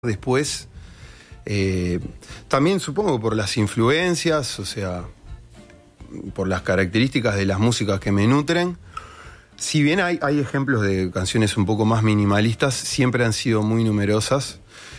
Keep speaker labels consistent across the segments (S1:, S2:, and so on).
S1: después. También supongo por las influencias, o sea, por las características de las músicas que me nutren. Si bien hay ejemplos de canciones un poco más minimalistas, siempre han sido muy numerosas.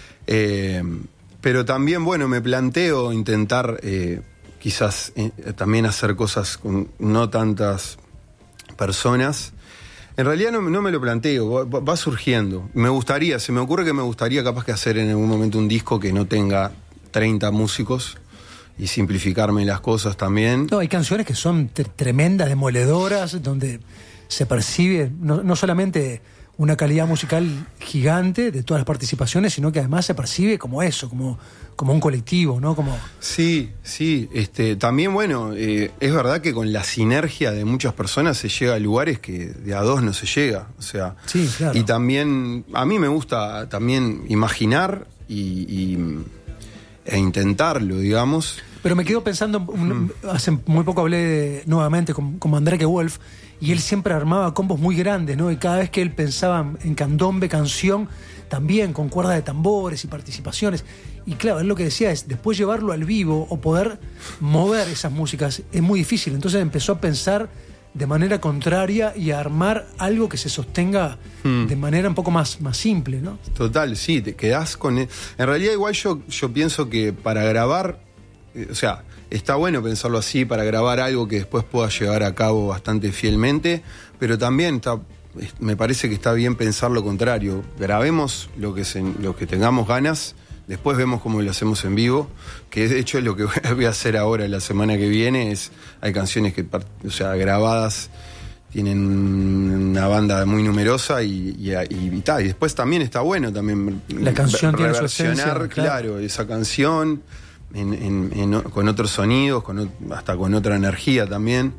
S1: Pero también, bueno, me planteo intentar quizás también hacer cosas con no tantas personas. En realidad no me lo planteo, va surgiendo. Se me ocurre que me gustaría capaz que hacer en algún momento un disco que no tenga 30 músicos y simplificarme las cosas también.
S2: No, hay canciones que son tremendas, demoledoras, donde se percibe no solamente una calidad musical gigante de todas las participaciones, sino que además se percibe como eso, como un colectivo, ¿no?
S1: Sí. También, bueno, es verdad que con la sinergia de muchas personas se llega a lugares que de a dos no se llega, o sea.
S2: Sí, claro.
S1: Y también, a mí me gusta también imaginar e intentarlo, digamos.
S2: Pero me quedo pensando, hace muy poco hablé nuevamente con Mandrake Wolf, y él siempre armaba combos muy grandes, ¿no? Y cada vez que él pensaba en candombe, canción, también con cuerdas de tambores y participaciones. Y claro, él lo que decía es, después llevarlo al vivo o poder mover esas músicas es muy difícil. Entonces empezó a pensar de manera contraria y a armar algo que se sostenga de manera un poco más simple, ¿no?
S1: Total, sí, te quedás con... En realidad igual yo pienso que para grabar, o sea, está bueno pensarlo así, para grabar algo que después pueda llevar a cabo bastante fielmente, pero también me parece que está bien pensar lo contrario. Grabemos lo que tengamos ganas, después vemos cómo lo hacemos en vivo, que de hecho es lo que voy a hacer ahora la semana que viene. Hay canciones que, o sea, grabadas, tienen una banda muy numerosa y después también está bueno también
S2: la canción tiene su
S1: esencia, claro, esa canción con otros sonidos, hasta con otra energía también.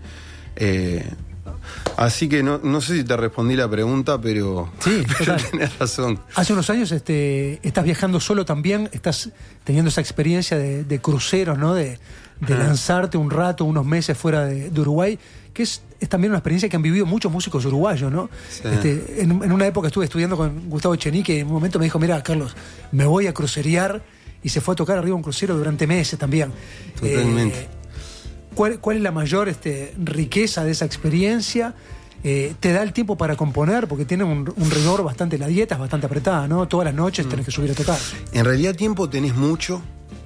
S1: Así que no sé si te respondí la pregunta, pero
S2: sí,
S1: tenés razón.
S2: Hace unos años estás viajando solo también, estás teniendo esa experiencia de cruceros, ¿no? De lanzarte un rato, unos meses fuera de Uruguay, que es también una experiencia que han vivido muchos músicos uruguayos, ¿no? Sí. En una época estuve estudiando con Gustavo Echenique, y en un momento me dijo, mira, Carlos, me voy a crucerear, y se fue a tocar arriba un crucero durante meses también.
S1: Totalmente.
S2: ¿Cuál es la mayor riqueza de esa experiencia? Te da el tiempo para componer, porque tiene un rigor bastante, la dieta es bastante apretada, ¿no? Todas las noches tenés que subir a tocar.
S1: En realidad tiempo tenés mucho.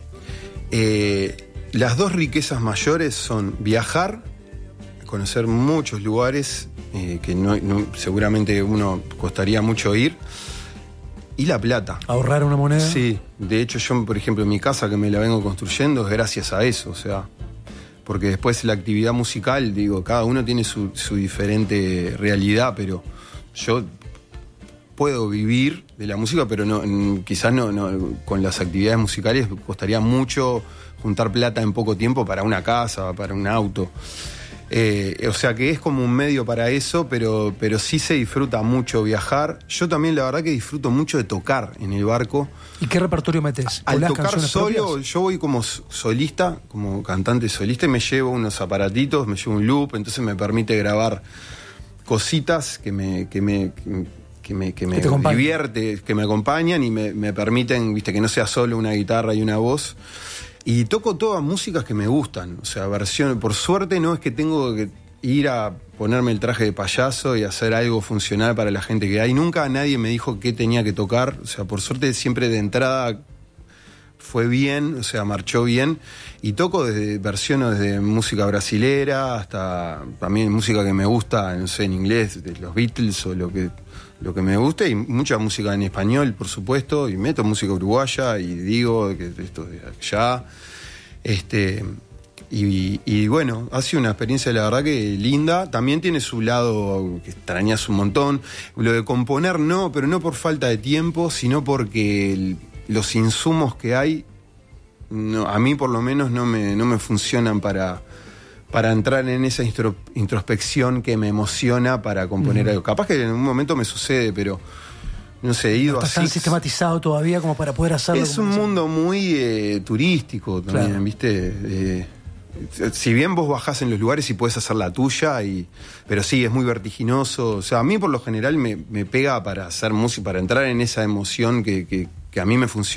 S1: Las dos riquezas mayores son viajar, conocer muchos lugares que seguramente uno costaría mucho ir, y la plata.
S2: ¿Ahorrar una moneda?
S1: Sí, de hecho yo, por ejemplo, en mi casa que me la vengo construyendo es gracias a eso, o sea, porque después la actividad musical, digo, cada uno tiene su diferente realidad, pero yo puedo vivir de la música, pero quizás no con las actividades musicales costaría mucho juntar plata en poco tiempo para una casa, para un auto. O sea que es como un medio para eso, pero sí se disfruta mucho viajar. Yo también la verdad que disfruto mucho de tocar en el barco.
S2: ¿Y qué repertorio metes?
S1: Al tocar solo, propias? Yo voy como solista, como cantante solista, y me llevo unos aparatitos, me llevo un loop, entonces me permite grabar cositas que me divierte, que me acompañan y me permiten, viste, que no sea solo una guitarra y una voz. Y toco todas músicas que me gustan, o sea, versiones. Por suerte no es que tengo que ir a ponerme el traje de payaso y hacer algo funcional para la gente que hay. Nunca nadie me dijo qué tenía que tocar, o sea, por suerte siempre de entrada fue bien, o sea, marchó bien. Y toco desde versiones de música brasilera hasta también música que me gusta, no sé, en inglés, de los Beatles o lo que me guste, y mucha música en español, por supuesto, y meto música uruguaya y digo que esto de allá. Y bueno, ha sido una experiencia, la verdad, que linda. También tiene su lado que extrañas un montón. Lo de componer no, pero no por falta de tiempo, sino porque los insumos que hay, a mí por lo menos no me funcionan para entrar en esa introspección que me emociona para componer algo. Capaz que en un momento me sucede, pero no sé, he ido
S2: no
S1: así.
S2: ¿Estás tan sistematizado todavía como para poder hacerlo?
S1: Es un mundo muy turístico también, claro. ¿Viste? Si bien vos bajás en los lugares y podés hacer la tuya, pero sí, es muy vertiginoso. O sea, a mí por lo general me pega para hacer música, para entrar en esa emoción que que a mí me funciona.